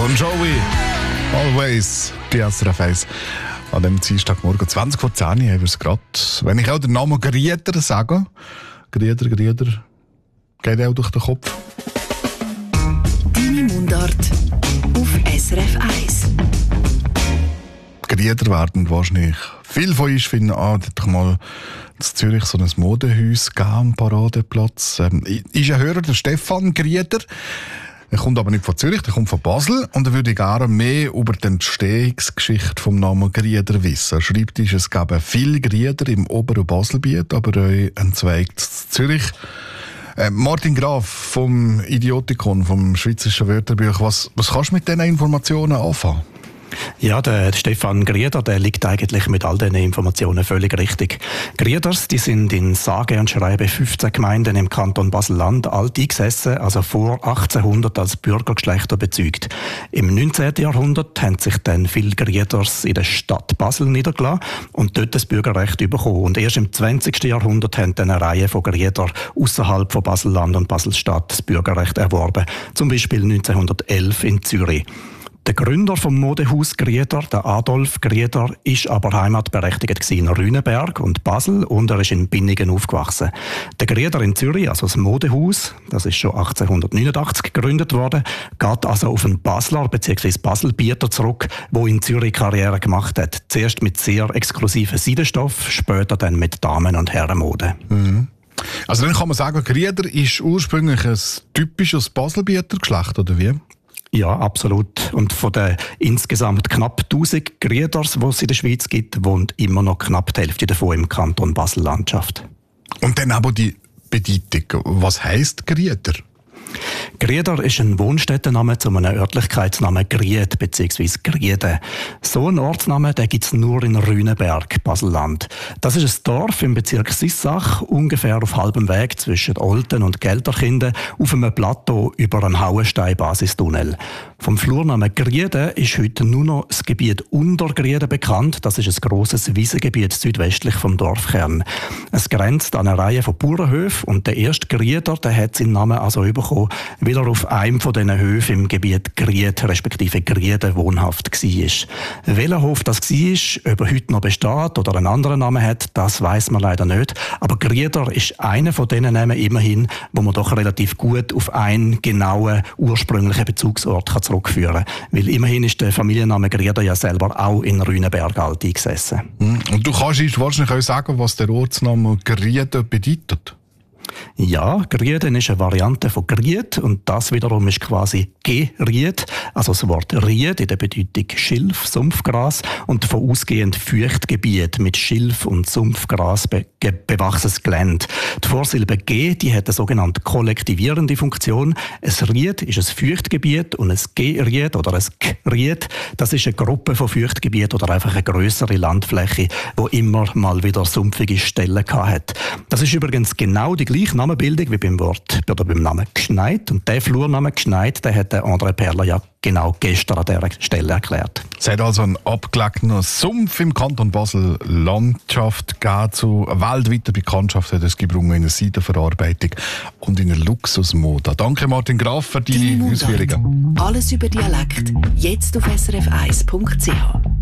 Bon Jovi, Always, die SRF 1. An dem Dienstagmorgen 20 vor 10 haben wir es gerade. Wenn ich auch den Namen Grieder sage, Grieder, geht auch durch den Kopf. Deine Mundart auf SRF 1. Grieder werden wahrscheinlich. Viele von uns finden, doch mal in Zürich so ein Modehaus am Paradeplatz. Ist ein Hörer, der Stefan Grieder. Er kommt aber nicht von Zürich, er kommt von Basel und er würde gerne mehr über die Entstehungsgeschichte vom Namen Grieder wissen. Er schreibt, es gäbe viele Grieder im oberen Baselbiet, aber auch ein Zweig in Zürich. Martin Graf vom Idiotikon, vom Schweizerischen Wörterbuch, was kannst du mit diesen Informationen anfangen? Ja, der Stefan Grieder, der liegt eigentlich mit all diesen Informationen völlig richtig. Grieders, die sind in sage und schreibe 15 Gemeinden im Kanton Basel-Land alt eingesessen, also vor 1800 als Bürgergeschlechter bezeugt. Im 19. Jahrhundert haben sich dann viele Grieders in der Stadt Basel niedergelassen und dort das Bürgerrecht bekommen. Und erst im 20. Jahrhundert haben dann eine Reihe von Grieder außerhalb von Basel-Land und Basel-Stadt das Bürgerrecht erworben. Zum Beispiel 1911 in Zürich. Der Gründer vom Modehaus Grieder, der Adolf Grieder, ist aber heimatberechtigt in Rüneberg und Basel und er ist in Binningen aufgewachsen. Der Grieder in Zürich, also das Modehaus, das ist schon 1889 gegründet worden, geht also auf einen Basler bzw. Baselbieter zurück, der in Zürich Karriere gemacht hat. Zuerst mit sehr exklusiven Seidenstoff, später dann mit Damen- und Herrenmode. Mhm. Also dann kann man sagen, Grieder ist ursprünglich ein typisches Baselbieter-Geschlecht, oder wie? Ja, absolut. Und von den insgesamt knapp 1000 Grieders, die es in der Schweiz gibt, wohnt immer noch knapp die Hälfte davon im Kanton Basel-Landschaft. Und dann aber die Bedeutung. Was heisst Grieder? Grieder ist ein Wohnstättenname zu einem Örtlichkeitsnamen Gried bzw. Griede. So einen Ortsnamen gibt es nur in Rüneberg, Basel-Land. Das ist ein Dorf im Bezirk Sissach, ungefähr auf halbem Weg zwischen Olten und Gelterkinden, auf einem Plateau über einen Hauenstein-Basistunnel. Vom Flurnamen Griede ist heute nur noch das Gebiet Untergriede bekannt. Das ist ein grosses Wiesengebiet südwestlich vom Dorfkern. Es grenzt an eine Reihe von Bauernhöfen und der erste Grieder, der hat seinen Namen also bekommen, weil er auf einem von diesen Höfen im Gebiet Gried, respektive Griede, wohnhaft war. Welcher Hof das war, ob er heute noch besteht oder einen anderen Namen hat, das weiss man leider nicht. Aber Grieder ist einer von diesen Namen immerhin, wo man doch relativ gut auf einen genauen ursprünglichen Bezugsort zurückführen kann. Weil immerhin ist der Familienname Grieder ja selber auch in Rüneberg alt eingesessen. Und du kannst uns wahrscheinlich auch sagen, was der Ortsname Griede bedeutet? Ja, Grieden ist eine Variante von Gried und das wiederum ist quasi Geried, also das Wort Ried in der Bedeutung Schilf, Sumpfgras und davon ausgehend Feuchtgebiet mit Schilf und Sumpfgras bewachsenes Gelände. Die Vorsilbe G, die hat eine sogenannte kollektivierende Funktion. Ein Ried ist ein Feuchtgebiet und ein Geried oder ein Gried, das ist eine Gruppe von Feuchtgebieten oder einfach eine grössere Landfläche, die immer mal wieder sumpfige Stellen hatte. Das ist übrigens genau die gleiche Namenbildung wie beim Namen Gschneid. Und der Flurname Gschneid, der hat André Perler ja genau gestern an dieser Stelle erklärt. Es hat also einen abgelegenen Sumpf im Kanton Basel Landschaft gegeben zu weltweiter Bekanntschaft hat es gebrungen in der Seidenverarbeitung und in der Luxusmode. Danke Martin Graf für deine Ausführungen. Alles über Dialekt, jetzt auf srf1.ch.